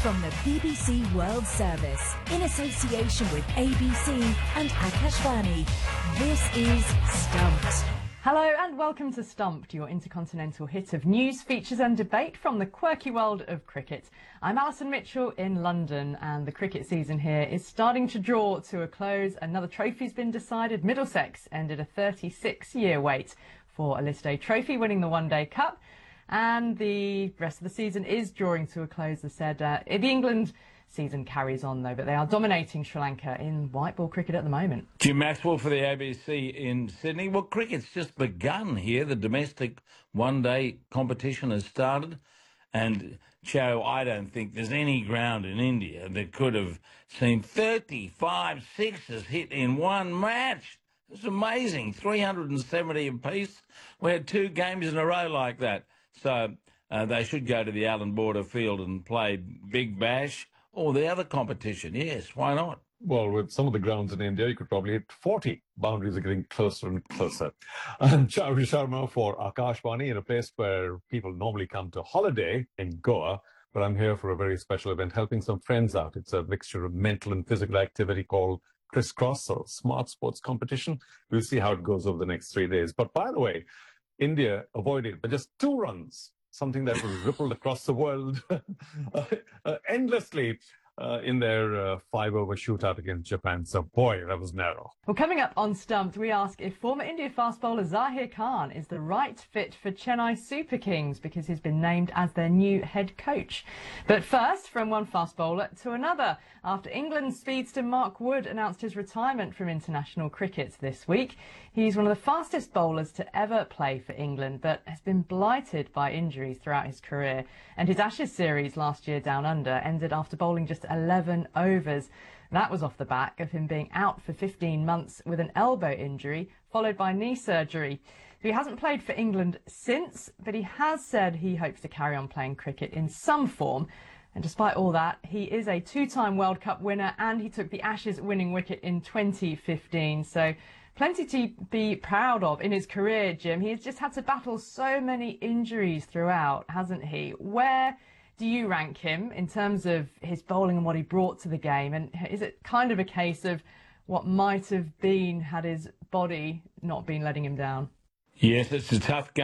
from the BBC World Service, in association with ABC and Akashvani. This is Stumped. Hello and welcome to Stumped, your intercontinental hit of news, features and debate from the quirky world of cricket. I'm Alison Mitchell in London, and the cricket season here is starting to draw to a close. Another trophy's been decided. Middlesex ended a 36-year wait for a List A trophy, winning the One Day Cup. And the rest of the season is drawing to a close, as said. The England season carries on, though, but they are dominating Sri Lanka in white ball cricket at the moment. Jim Maxwell for the ABC in Sydney. Well, cricket's just begun here. The domestic one-day competition has started. And, Joe, I don't think there's any ground in India that could have seen 35 sixes hit in one match. It's amazing. 370 apiece. We had 2 games in a row like that. So they should go to the Allan Border Field and play Big Bash or the other competition. Yes, why not? Well, with some of the grounds in India, you could probably hit 40. Boundaries are getting closer and closer. I'm Chaudhry Sharma for Akashvani, in a place where people normally come to holiday in Goa. But I'm here for a very special event, helping some friends out. It's a mixture of mental and physical activity called Crisscross, or Smart Sports Competition. We'll see how it goes over the next 3 days. But by the way, India avoided by just 2 runs, something that was rippled across the world endlessly in their 5-over shootout against Japan. So, boy, that was narrow. Well, coming up on Stumped, we ask if former India fast bowler Zahir Khan is the right fit for Chennai Super Kings, because he's been named as their new head coach. But first, from one fast bowler to another, after England's speedster Mark Wood announced his retirement from international cricket this week. He's one of the fastest bowlers to ever play for England, but has been blighted by injuries throughout his career. And his Ashes series last year down under ended after bowling just 11 overs. That was off the back of him being out for 15 months with an elbow injury, followed by knee surgery. He hasn't played for England since, but he has said he hopes to carry on playing cricket in some form. And despite all that, he is a 2-time World Cup winner, and he took the Ashes winning wicket in 2015. So plenty to be proud of in his career, Jim. He's just had to battle so many injuries throughout, hasn't he? Where do you rank him in terms of his bowling and what he brought to the game? And is it kind of a case of what might have been had his body not been letting him down? Yes, it's a tough game.